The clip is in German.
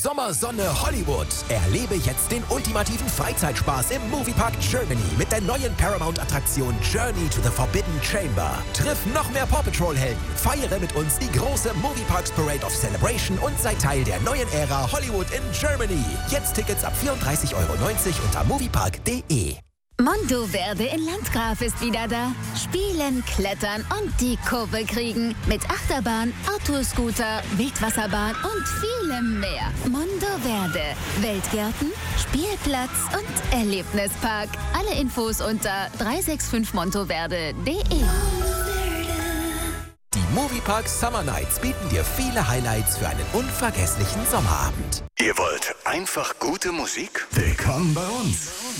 Sommersonne Hollywood. Erlebe jetzt den ultimativen Freizeitspaß im Moviepark Germany mit der neuen Paramount-Attraktion Journey to the Forbidden Chamber. Triff noch mehr Paw Patrol-Helden, feiere mit uns die große Movieparks Parade of Celebration und sei Teil der neuen Ära Hollywood in Germany. Jetzt Tickets ab 34,90 € unter moviepark.de. Mondoverde in Landgraf ist wieder da. Spielen, klettern und die Kurve kriegen. Mit Achterbahn, Autoscooter, Wildwasserbahn und vielem mehr. Mondoverde. Weltgärten, Spielplatz und Erlebnispark. Alle Infos unter 365montoverde.de. Die Moviepark Summer Nights bieten dir viele Highlights für einen unvergesslichen Sommerabend. Ihr wollt einfach gute Musik? Willkommen bei uns.